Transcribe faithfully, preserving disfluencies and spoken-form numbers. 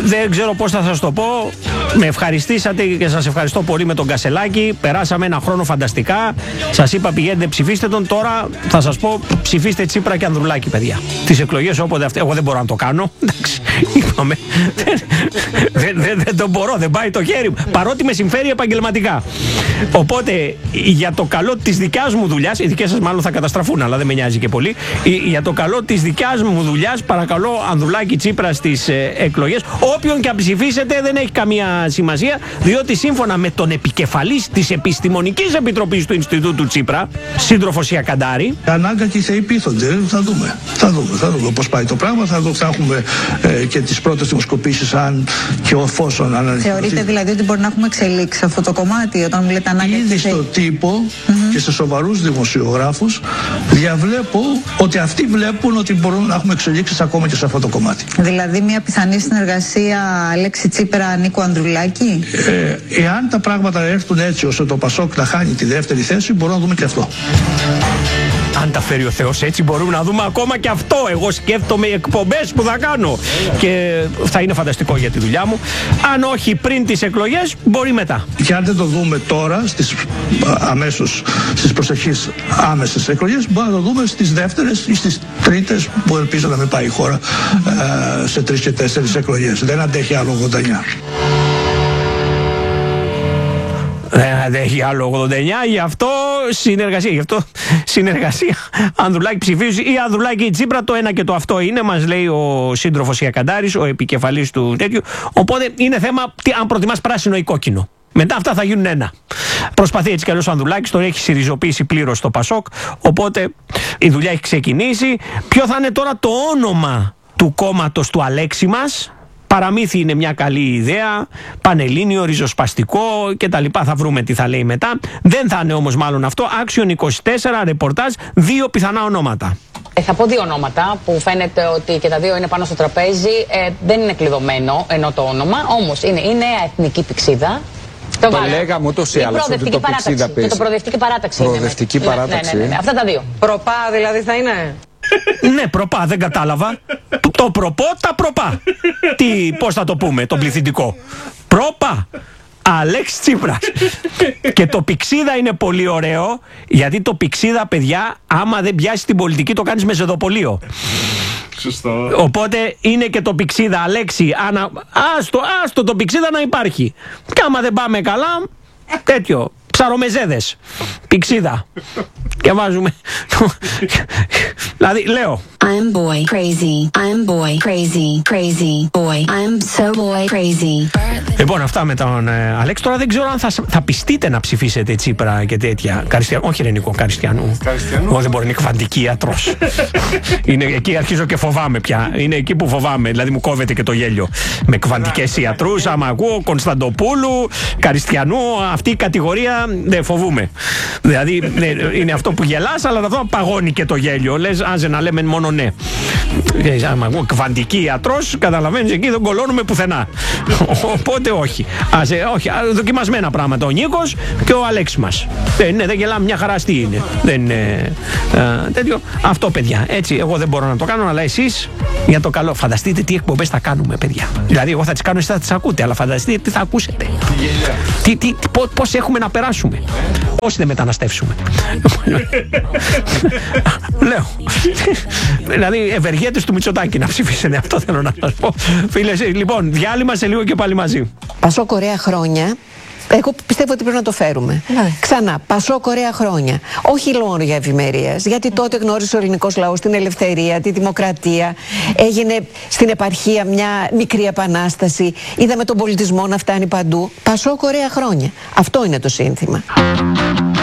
δεν ξέρω πώς θα σας το πω. Με ευχαριστήσατε και σας ευχαριστώ πολύ με τον Κασελάκη. Περάσαμε ένα χρόνο φανταστικά. Σας είπα πηγαίνετε ψηφίστε τον. Τώρα θα σας πω ψηφίστε Τσίπρα και Ανδρουλάκη, παιδιά. Τις εκλογές όποτε αυτές. Εγώ δεν μπορώ να το κάνω. Εντάξει, είπαμε. δεν, δεν, δεν το μπορώ, δεν πάει το χέρι μου. Παρότι με συμφέρει επαγγελματικά. Οπότε για το καλό της δικιάς μου δουλειάς, οι δικές σας μάλλον θα καταστραφούν, αλλά δεν με νοιάζει και πολύ. Για το καλό της δικιάς μου δουλειάς, παρακαλώ Ανδρουλάκη Τσίπρα στις ε, εκλογές. Όποιον και αν ψηφίσετε δεν έχει καμία σημασία, διότι σύμφωνα με τον επικεφαλής της Επιστημονικής Επιτροπής του Ινστιτούτου Τσίπρα, σύντροφο Σιακαντάρη. Ανάγκα και οι θεοί πείθονται. Θα δούμε. Θα δούμε, θα δούμε πώς πάει το πράγμα. Θα, δω, θα έχουμε ε, και τις πρώτες δημοσκοπήσεις, αν και εφόσον αναλυθεί. Θεωρείτε δηλαδή ότι μπορεί να έχουμε εξελίξει αυτό το κομμάτι, όταν λέτε ανάγκα? Ήδη στο τύπο mm-hmm. και σε σοβαρούς δημοσιογράφους διαβλέπω ότι αυτοί βλέπουν ότι μπορούν να έχουμε εξελίξεις ακόμα και σε αυτό το κομμάτι. Δηλαδή μια πιθανή συνεργασία Αλέξη Τσίπρα Νίκου Ανδρουλάκη. Ε, εάν τα πράγματα έρθουν έτσι ώστε το Πασόκ να χάνει τη δεύτερη θέση, μπορούμε να δούμε και αυτό. Αν τα φέρει ο Θεός έτσι, μπορούμε να δούμε ακόμα και αυτό. Εγώ σκέφτομαι εκπομπές που θα κάνω και θα είναι φανταστικό για τη δουλειά μου. Αν όχι πριν τις εκλογές, μπορεί μετά. Και αν δεν το δούμε τώρα, στις, αμέσως στις προσεχείς άμεσες εκλογές, μπορούμε να το δούμε στις δεύτερες ή στις τρίτες, που ελπίζω να μην πάει η χώρα ε, σε τρεις και τέσσερις εκλογές. Δεν αντέχει άλλο ογδόντα εννιά. Δεν αντέχει άλλο ογδόντα εννιά, γι' αυτό συνεργασία. Γι' αυτό συνεργασία. Ανδρουλάκη ψηφίζει ή Ανδρουλάκη Τσίπρα, το ένα και το αυτό είναι, μας λέει ο σύντροφος Ιακαντάρης, ο επικεφαλής του τέτοιου. Οπότε είναι θέμα τι, αν προτιμάς πράσινο ή κόκκινο. Μετά αυτά θα γίνουν ένα. Προσπαθεί έτσι κι αλλιώς ο Ανδρουλάκης, τον έχει συριζοποιήσει πλήρως το Πασόκ. Οπότε η δουλειά έχει ξεκινήσει. Ποιο θα είναι τώρα το όνομα του κόμματος του Αλέξη μας? Παραμύθι είναι μια καλή ιδέα, πανελλήνιο, ριζοσπαστικό κτλ. Θα βρούμε τι θα λέει μετά. Δεν θα είναι όμως μάλλον αυτό. Action είκοσι τέσσερα, ρεπορτάζ, δύο πιθανά ονόματα. Ε, θα πω δύο ονόματα που φαίνεται ότι και τα δύο είναι πάνω στο τραπέζι. Ε, δεν είναι κλειδωμένο ενώ το όνομα, όμως είναι η Νέα Εθνική Πηξίδα. Το, το λέγαμε ούτως ή άλλως ότι το Πηξίδα παίζει. Και το Προοδευτική Παράταξη. Προοδευτική είναι. Παράταξη. Ναι, ναι, ναι, ναι. Αυτά τα δύο. Προπά δηλαδή θα είναι. Ναι, προπά, δεν κατάλαβα. Το προπό, τα προπά. Τι, πώς θα το πούμε, το πληθυντικό. Προπά. Αλέξη Τσίπρας. Και το Πηξίδα είναι πολύ ωραίο, γιατί το Πηξίδα, παιδιά, άμα δεν πιάσει την πολιτική, το κάνεις με ζεδοπολείο. Σωστό. Οπότε είναι και το Πηξίδα, Αλέξη, ανα... άστο, άστο το Πηξίδα να υπάρχει. Και άμα δεν πάμε καλά, τέτοιο. Ψαρομεζέδες. Πηξίδα. Και βάζουμε. Δηλαδή, λέω. I'm boy crazy. I'm boy crazy. Crazy boy. I'm so boy crazy. Λοιπόν, αυτά με τον ε, Αλέξη. Τώρα δεν ξέρω αν θα, θα πιστείτε να ψηφίσετε Τσίπρα και τέτοια. Καριστιανού. Όχι, Ρενικό, Καριστιανού. Εγώ δεν μπορεί, είναι κβαντική ιατρός. Είναι εκεί αρχίζω και φοβάμαι πια. Είναι εκεί που φοβάμαι. Δηλαδή μου κόβεται και το γέλιο. Με κβαντικές ιατρούς, άμα ακούω Κωνσταντοπούλου, Καριστιανού, αυτή η κατηγορία δεν φοβούμαι. Δηλαδή είναι αυτό που γελάς, αλλά αυτό παγώνει και το γέλιο. Λες, άζε να λέμε μόνο ναι. Άμα ακούω κβαντική ιατρός, καταλαβαίνεις, εκεί δεν κολώνουμε πουθενά. Οπότε όχι. Ας, όχι. Δοκιμασμένα πράγματα. Ο Νίκος και ο Αλέξης μας. Δεν, ναι, δεν γελάμε, μια χαρά τι είναι. Δεν είναι ε, τέτοιο. Αυτό, παιδιά. Έτσι, εγώ δεν μπορώ να το κάνω, αλλά εσείς για το καλό. Φανταστείτε τι εκπομπές θα κάνουμε, παιδιά. Δηλαδή, εγώ θα τις κάνω, εσείς θα τις ακούτε, αλλά φανταστείτε τι θα ακούσετε. Τι, τι, πώς, πώς έχουμε να περάσουμε. Πώς δεν μεταναστεύσουμε. Λέω. Δηλαδή, ευεργέτες του Μητσοτάκη να ψηφίσετε. Αυτό θέλω να σας πω. Φίλες, λοιπόν, διάλειμμα σε λίγο και πάλι μαζί. Πασόκ ωραία χρόνια. Εγώ πιστεύω ότι πρέπει να το φέρουμε. Ναι. Ξανά, Πασόκ ωραία χρόνια. Όχι λόγω για ευημερίας, γιατί τότε γνώρισε ο ελληνικός λαός την ελευθερία, τη δημοκρατία. Έγινε στην επαρχία μια μικρή επανάσταση. Είδαμε τον πολιτισμό να φτάνει παντού. Πασόκ ωραία χρόνια. Αυτό είναι το σύνθημα.